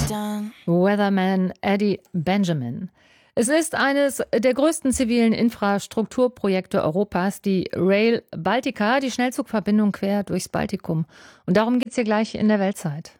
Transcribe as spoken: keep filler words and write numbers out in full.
Weatherman Eddie Benjamin. Es ist eines der größten zivilen Infrastrukturprojekte Europas, die Rail Baltica, die Schnellzugverbindung quer durchs Baltikum. Und darum geht's hier gleich in der Weltzeit.